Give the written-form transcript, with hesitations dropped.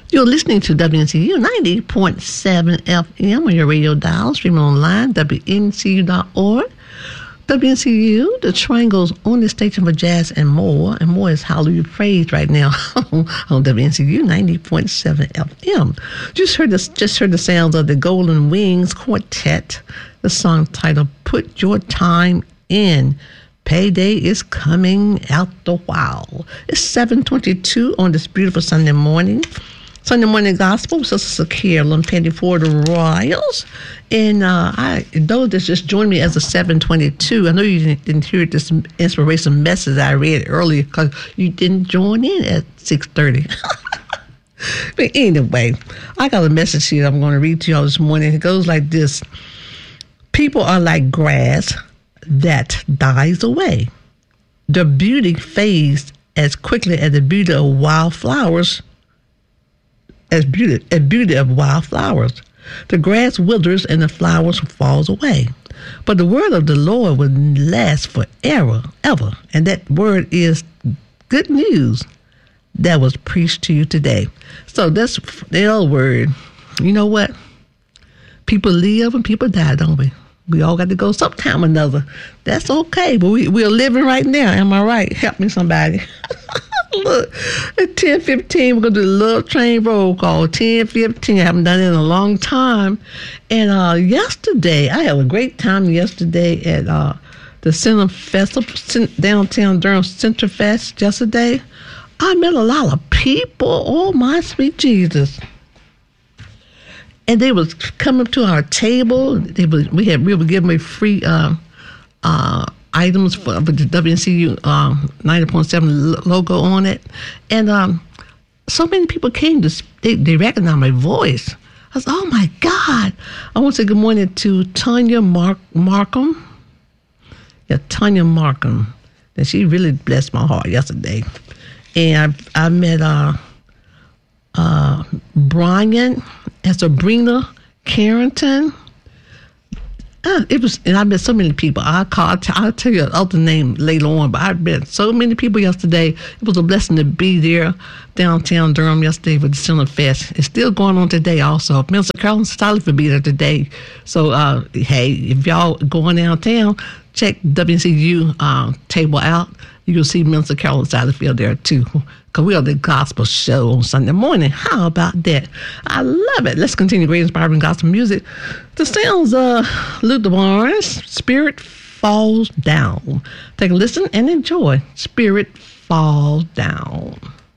You're listening to WNCU 90.7 FM on your radio dial, streaming online, WNCU.org. WNCU, the Triangle's only station for jazz and more is Hallelujah Praise right now on WNCU 90.7 FM. Just heard the sounds of the Golden Wings Quartet, the song titled "Put Your Time In." Payday is coming out the while. It's 7:22 on this beautiful Sunday morning. Sunday morning gospel with Sister Sakira Lumpendi for the Royals. And those that just joined me as a 7:22, I know you didn't hear this inspiration message I read earlier because you didn't join in at 6:30. But anyway, I got a message here I'm going to read to y'all this morning. It goes like this. People are like grass that dies away. The beauty fades as quickly as the beauty of wildflowers. Beauty of wildflowers. The grass withers and the flowers falls away. But the word of the Lord will last forever, ever. And that word is good news that was preached to you today. So that's the old word. You know what? People live and people die, don't we? We all got to go sometime or another. That's okay, but we're living right now. Am I right? Help me, somebody. Look, at 10:15, we're going to do the Love Train roll call. 10:15, I haven't done it in a long time. And yesterday, I had a great time yesterday at the Center Festival, downtown Durham Center Fest yesterday. I met a lot of people. Oh, my sweet Jesus. And they was coming to our table. We were giving away free items for the WNCU 90.7 logo on it. And so many people came they recognized my voice. I said, oh my God. I want to say good morning to Tanya Markham. Yeah, Tanya Markham. And she really blessed my heart yesterday. And I met Brian and Sabrina Carrington. And I met so many people. I'll tell you the other name later on, but I met so many people yesterday. It was a blessing to be there downtown Durham yesterday for the Center Fest. It's still going on today also. Minister Carolyn Stiley will be there today. So, hey, if y'all going downtown, check WNCU table out. You'll see Minister Carolyn Stiley there too. Because we are the gospel show on Sunday morning. How about that? I love it. Let's continue great inspiring gospel music. The sounds of Luther Barnes, Spirit Falls Down. Take a listen and enjoy. Spirit Falls Down.